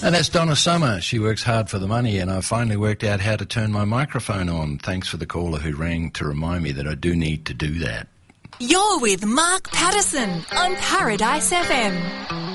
And that's Donna Summer. She works hard for the money, and I finally worked out how to turn my microphone on. Thanks for the caller who rang to remind me that I do need to do that. You're with Mark Patterson on Paradise FM.